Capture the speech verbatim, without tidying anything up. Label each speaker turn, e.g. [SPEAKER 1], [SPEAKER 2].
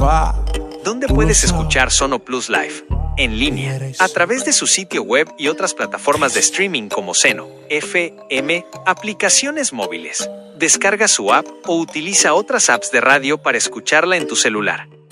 [SPEAKER 1] ¿Dónde puedes escuchar Sono Plus Live? En línea, a través de su sitio web y otras plataformas de streaming como Seno, F M, aplicaciones móviles. Descarga su app o utiliza otras apps de radio para escucharla en tu celular.